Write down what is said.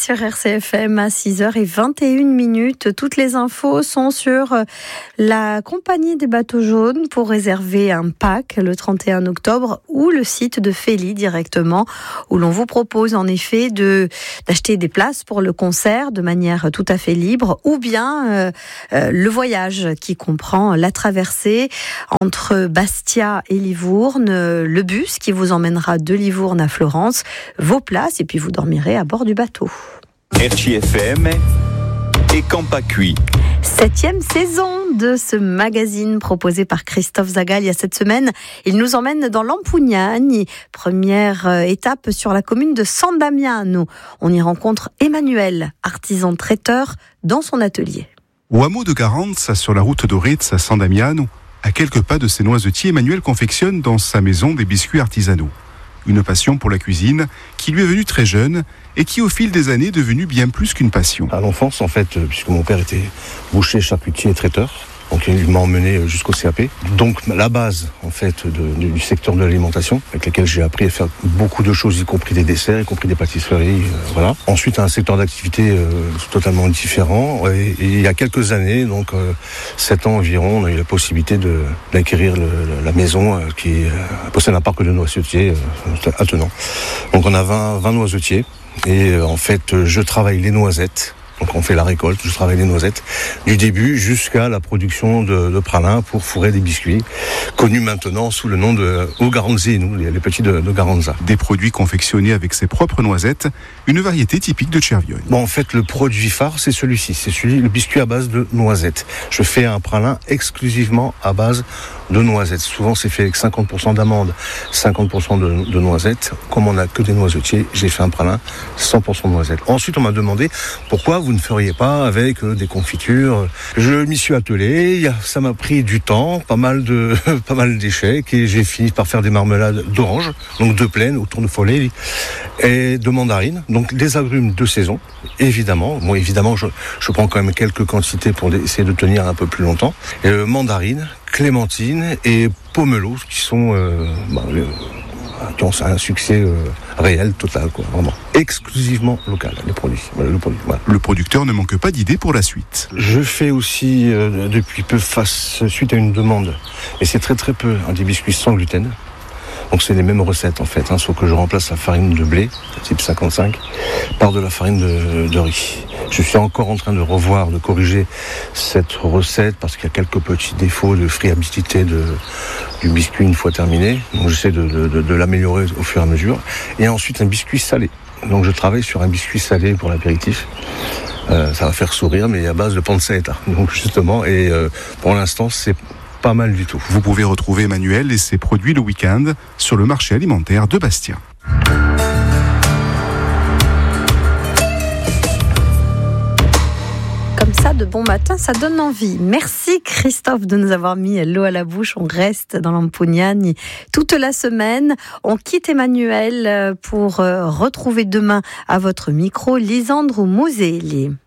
sur RCFM à 6h21. Toutes les infos sont sur la compagnie des bateaux jaunes pour réserver un pack le 31 octobre ou le site de Félie directement où l'on vous propose en effet d'acheter des places pour le concert de manière tout à fait libre ou bien le voyage qui comprend la traversée entre Bastia et Livourne, le bus qui vous emmènera de Livourne à Florence, vos places et puis vous dormirez à bord du bateau. RCFM et Campacui. 7e saison de ce magazine proposé par Christophe Zagal il y a cette semaine. Il nous emmène dans l'Ampugnani, première étape sur la commune de San Damiano. On y rencontre Emmanuel, artisan traiteur, dans son atelier. Au hameau de Garanza, sur la route d'Oretz à San Damiano, à quelques pas de ses noisetiers, Emmanuel confectionne dans sa maison des biscuits artisanaux. Une passion pour la cuisine qui lui est venue très jeune et qui au fil des années est devenue bien plus qu'une passion. À l'enfance, en fait, puisque mon père était boucher, charcutier et traiteur, donc il m'a emmené jusqu'au CAP. Donc la base, en fait, du secteur de l'alimentation, avec lequel j'ai appris à faire beaucoup de choses, y compris des desserts, y compris des pâtisseries, voilà. Ensuite, un secteur d'activité totalement différent. Et il y a quelques années, donc 7 ans environ, on a eu la possibilité d'acquérir la maison qui possède un parc de noisetiers attenant. Donc on a 20 noisetiers. Et en fait, je travaille les noisettes. Donc on fait la récolte, je travaille les noisettes du début jusqu'à la production de pralins pour fourrer des biscuits, connus maintenant sous le nom de Garanzi, nous, les petits de Garanza. Des produits confectionnés avec ses propres noisettes, une variété typique de Cerviogne. Bon, en fait, le produit phare, c'est celui-ci, le biscuit à base de noisettes. Je fais un pralin exclusivement à base de noisettes. Souvent, c'est fait avec 50% d'amandes, 50% de noisettes. Comme on n'a que des noisetiers, j'ai fait un pralin 100% de noisettes. Ensuite, on m'a demandé pourquoi vous ne feriez pas avec des confitures. Je m'y suis attelé, ça m'a pris du temps, pas mal d'échecs, et j'ai fini par faire des marmelades d'orange, donc de plaine au tournesol et de mandarine, donc des agrumes de saison, évidemment. Bon, évidemment, je prends quand même quelques quantités pour essayer de tenir un peu plus longtemps. Mandarine, clémentine et pomelo, qui sont qui ont un succès réel, total, quoi, vraiment. Exclusivement local, les produits. Voilà. Le producteur ne manque pas d'idées pour la suite. Je fais aussi, depuis peu, suite à une demande, et c'est très très peu, des biscuits sans gluten. Donc c'est les mêmes recettes en fait, sauf que je remplace la farine de blé, type 55, par de la farine de riz. Je suis encore en train de corriger cette recette parce qu'il y a quelques petits défauts de friabilité du biscuit une fois terminé. Donc j'essaie de l'améliorer au fur et à mesure. Et ensuite un biscuit salé. Donc je travaille sur un biscuit salé pour l'apéritif. Ça va faire sourire, mais à base de pancetta. Donc justement, et pour l'instant c'est pas mal du tout. Vous pouvez retrouver Emmanuel et ses produits le week-end sur le marché alimentaire de Bastia. Comme ça, de bon matin, ça donne envie. Merci Christophe de nous avoir mis l'eau à la bouche. On reste dans l'Ampugnani toute la semaine. On quitte Emmanuel pour retrouver demain à votre micro Lisandro Muselli.